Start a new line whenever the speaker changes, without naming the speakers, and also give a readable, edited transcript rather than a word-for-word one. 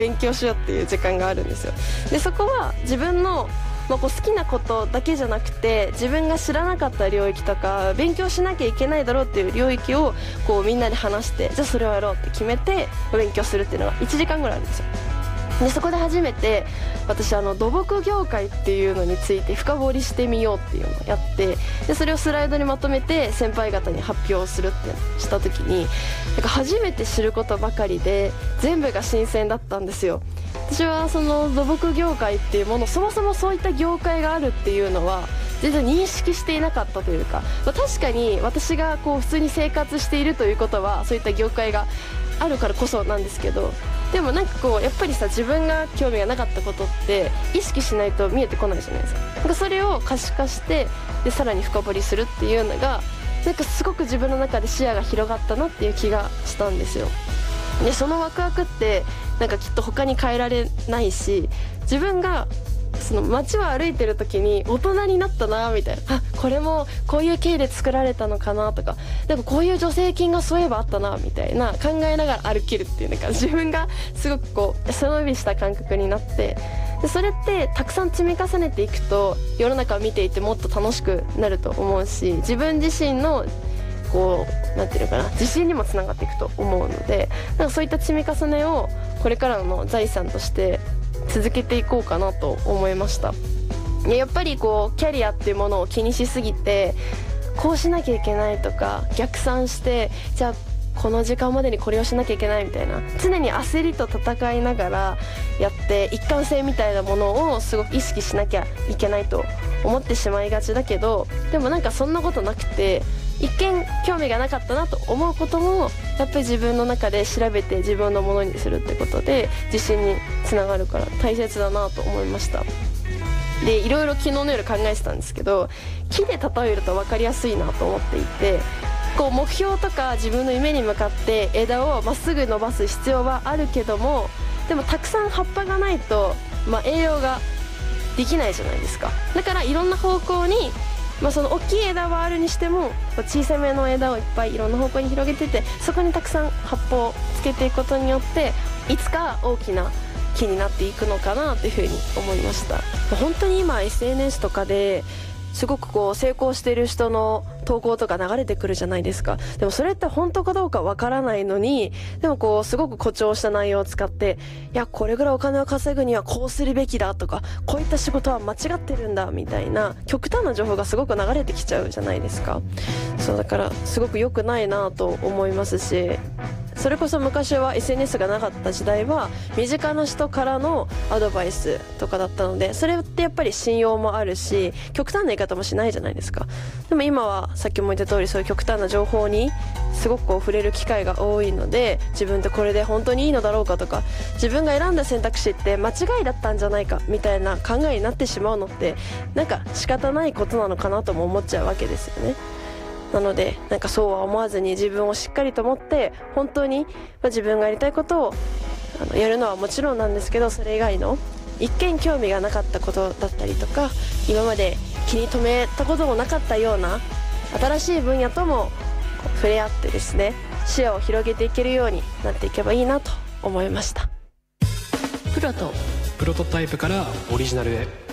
勉強しようっていう時間があるんですよ。でそこは自分の、こう好きなことだけじゃなくて、自分が知らなかった領域とか勉強しなきゃいけないだろうっていう領域をこうみんなで話して、じゃあそれをやろうって決めて勉強するっていうのが1時間ぐらいあるんですよ。でそこで初めて私土木業界っていうのについて深掘りしてみようっていうのをやって、でそれをスライドにまとめて先輩方に発表するってした時に、なんか初めて知ることばかりで全部が新鮮だったんですよ。私はその土木業界っていうもの、そもそもそういった業界があるっていうのは全然認識していなかったというか、確かに私がこう普通に生活しているということはそういった業界があるからこそなんですけど、でもなんかこうやっぱりさ、自分が興味がなかったことって意識しないと見えてこないじゃないですか。なんかそれを可視化して、でさらに深掘りするっていうのがなんかすごく自分の中で視野が広がったなっていう気がしたんですよ。でそのワクワクってなんかきっと他に変えられないし、自分がその街を歩いてる時に大人になったなみたいな、あ、これもこういう経緯で作られたのかなとか、なんかこういう助成金がそういえばあったなみたいな考えながら歩けるっていう、なんか自分がすごくこう背伸びした感覚になって、でそれってたくさん積み重ねていくと世の中を見ていてもっと楽しくなると思うし、自分自身のこうなんていうのかな、自信にもつながっていくと思うので、なんかそういった積み重ねをこれからの財産として続けていこうかなと思いました。やっぱりこうキャリアっていうものを気にしすぎて、こうしなきゃいけないとか逆算して、じゃあこの時間までにこれをしなきゃいけないみたいな、常に焦りと戦いながらやって一貫性みたいなものをすごく意識しなきゃいけないと思ってしまいがちだけど、でもなんかそんなことなくて、一見興味がなかったなと思うこともやっぱり自分の中で調べて自分のものにするってことで自信につながるから大切だなと思いました。でいろいろ昨日の夜考えてたんですけど、木で例えると分かりやすいなと思っていて、こう目標とか自分の夢に向かって枝をまっすぐ伸ばす必要はあるけども、でもたくさん葉っぱがないと、栄養ができないじゃないですか。だからいろんな方向に、その大きい枝はあるにしても小さめの枝をいっぱいいろんな方向に広げてて、そこにたくさん葉っぱをつけていくことによっていつか大きな木になっていくのかなというふうに思いました。本当に今 SNS とかですごくこう成功している人の投稿とか流れてくるじゃないですか。でもそれって本当かどうかわからないのに、でもこうすごく誇張した内容を使って、いやこれぐらいお金を稼ぐにはこうするべきだとか、こういった仕事は間違ってるんだみたいな極端な情報がすごく流れてきちゃうじゃないですか。そうだからすごく良くないなと思いますし、それこそ昔は SNS がなかった時代は身近な人からのアドバイスとかだったので、それってやっぱり信用もあるし極端な言い方もしないじゃないですか。でも今はさっきも言った通り、そういう極端な情報にすごくこう触れる機会が多いので、自分ってこれで本当にいいのだろうかとか、自分が選んだ選択肢って間違いだったんじゃないかみたいな考えになってしまうのってなんか仕方ないことなのかなとも思っちゃうわけですよね。なのでなんかそうは思わずに自分をしっかりと持って、本当に自分がやりたいことをやるのはもちろんなんですけど、それ以外の一見興味がなかったことだったりとか、今まで気に留めたこともなかったような新しい分野とも触れ合ってですね、視野を広げていけるようになっていけばいいなと思いました。
プロトタイプからオリジナルへ。